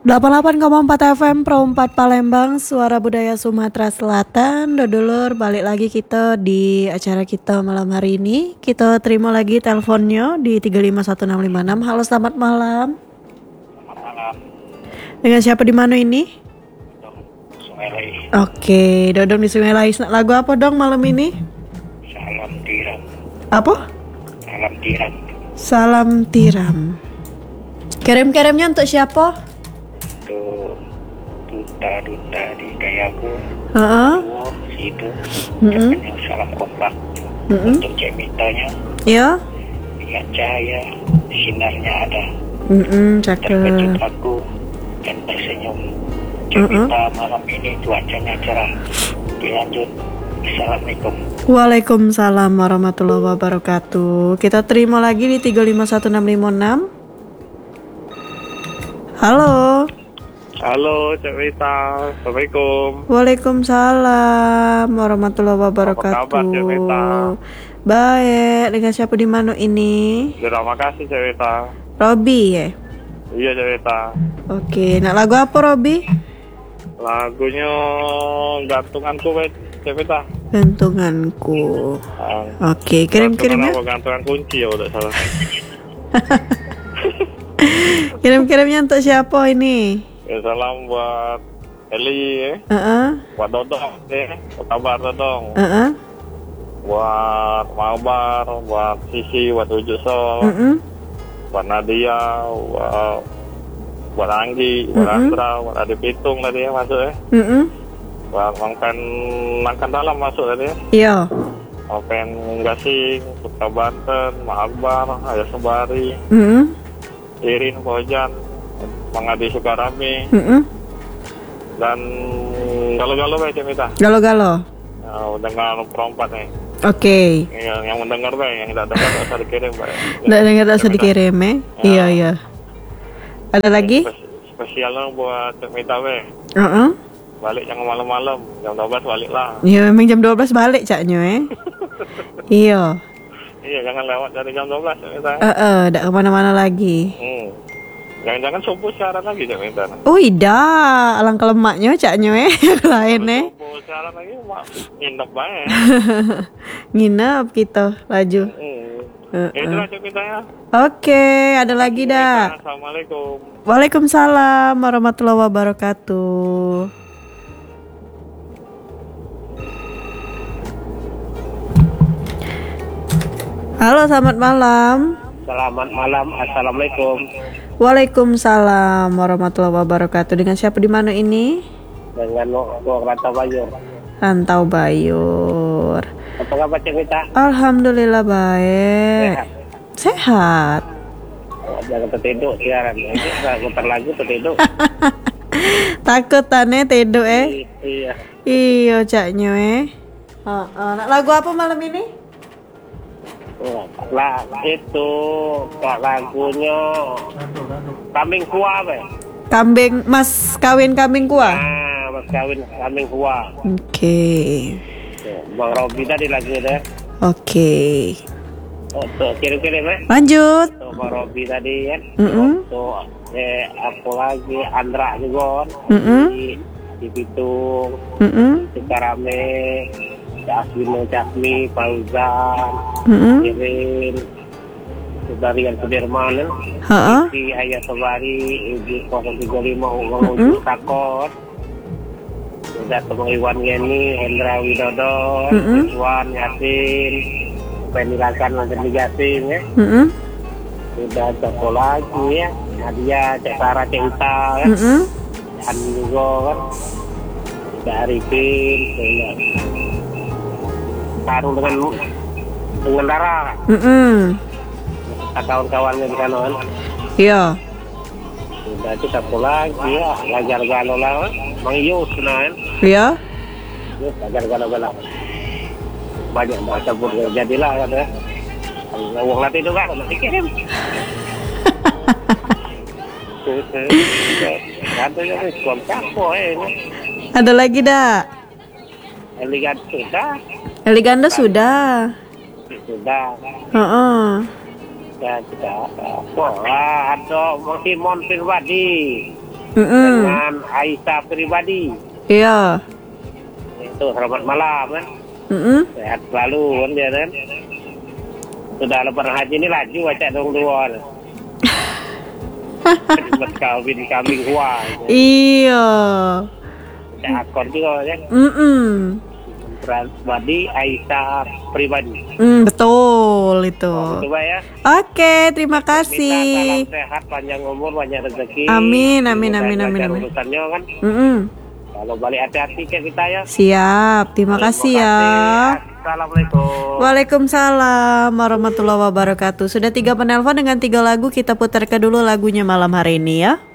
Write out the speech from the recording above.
88,4 FM Pro 4 Palembang, suara budaya Sumatera Selatan. Dodolur, balik lagi kita di acara kita malam hari ini. Kita terima lagi teleponnya di 351656. Halo, selamat malam. Selamat malam. Dengan siapa di mana ini? Sungai Lai. Oke, Dodong di Sungai Lai. Lagu apa dong malam ini? Salam tiram. Apa? Salam tiram. Salam tiram. Kirim-kirimnya untuk siapa? Untuk duta-duta di Dayabu. Situ. Yang salam kompak. Untuk cemitanya. Ya. Lihat cahaya. Sinarnya ada. Cakep. Terkejut aku dan tersenyum. Cemita malam ini cuacanya cerah. Dilanjut. Assalamualaikum. Waalaikumsalam warahmatullahi wabarakatuh. Kita terima lagi di 351656. Halo. Halo, Cak Wita. Assalamualaikum. Waalaikumsalam warahmatullahi wabarakatuh. Apa kabar, Cak Wita? Baik. Dengan siapa di mana ini? Terima kasih, Cak Wita. Robi ya? Iya, Cak Wita. Oke. Nak lagu apa, Robi? Lagunya gantunganku, Cak Wita. Gantunganku. Oke, kirim-kirim ya. Gantungan kunci ya, udah salah. Kirim-kirimnya untuk siapa ini? Ya, salam buat Eli ya. Buat Dodong ya. Apa kabar Dodong? Buat Mabar, buat Sisi, buat Ujuk Sol, buat Nadia, buat Anggi, buat Andra, buat Ade Pitung tadi ya masuk ya. Buat Mangkan Dalam masuk tadi ya. Iya. Open Gasing, Putra Banten, Mak Akbar, Ayah Sebari, Irin Pojan, Mang Adi Sukarami, dan Galo-Galo baik Cemita. Galo-Galo. Dengan perompat nih. Oke. Yang mendengar baik, yang tidak dengar tak usah dikirim baik. Tidak dengar tak usah dikirim ya. Iya. Ada lagi? Spesialnya buat Cemita baik. Balik jangan malam-malam, jam 12 balik lah. Iya, memang jam 12 balik caknya Iya. Iya, jangan lewat dari jam 12 Cemita. Tak kemana-mana lagi. Jangan-jangan subuh siaran lagi Cemita. Oh iya, alangkah lemaknya caknya lain Subuh siaran lagi, nginep banget. Nginep kita, laju. Itulah Cemita ya. Oke, ada lagi dah. Assalamualaikum. Waalaikumsalam warahmatullahi wabarakatuh. Halo, selamat malam. Selamat malam. Assalamualaikum. Waalaikumsalam warahmatullahi wabarakatuh. Dengan siapa di mana ini? Dengan Rantau Bayur. Rantau Bayur. Apa kabar Cemita? Alhamdulillah baik. Sehat. Jangan tertidur siaran. Ini putar lagu tertidur. Takut tane tidur Iya. Iya caknya Nak lagu apa malam ini? Lah itu kak lagunya kambing kuah be. Kambing mas kawin kambing kuah. Mas kawin kambing kuah. Oke. Bang Robi tadi lagi deh. Oke. Tuh kirim-kirim ya. Lanjut. Tuh Bang Robi tadi kan. Tuh aku lagi Andra juga kan. Di Bitung. Sekarame. Jasmi, Fauzan, Irin, Sudarian Sudirman, si Ayah Sebari, Ibu 035, Uang Ujuk Takot, sudah teman Iwan Yeni, Hendra Widodo, Iwan Yasin, pendidikan Lantai Jatim ya, sudah Joko lagi ya, Nadia, Cek Sarah, Cek Ita kan, dan juga kan, sudah Arifin, sudah tarung dengan darah. Kawan-kawannya di sana kan. Iya. Sudah kita pulang ya, ngajar galo lah. Mang Yus kan. Iya. Yus ngajar galo. Banyak bahasa buruk jadilah kan ya. Uang latih itu kan nanti kirim. Katanya kontak Ada lagi dah. Eligan sudah. Eliganda sudah. Ya kita wah ada Simon Firwadi dengan Aisyah pribadi. Iya. Itu selamat malam kan. Sehat selalu kan dia kan. Sudah lebaran haji ini laju baca dong dua. Buat kambing huang. Iya. Baca akor juga kan. Pribadi Aisyah pribadi. Betul itu. Coba ya. Oke, terima Minta kasih. salam sehat, panjang umur, banyak rezeki. Amin. Lancar urusannya kan. Kalau balik hati-hati ke kita ya. Siap, terima kasih ya. Assalamualaikum. Waalaikumsalam warahmatullahi wabarakatuh. Sudah 3 penelpon dengan 3 lagu, kita putarkan dulu lagunya malam hari ini ya.